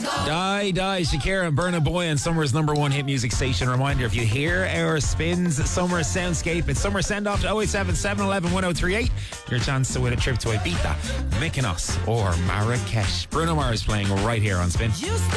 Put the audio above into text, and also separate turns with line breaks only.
Die, Shakira and Burna Boy on Summer's #1 hit music station. Reminder, if you hear our Spins Summer Soundscape, it's Summer Send Off to 087 711 1038. Your chance to win a trip to Ibiza, Mykonos or Marrakesh. Bruno Mars playing right here on Spin.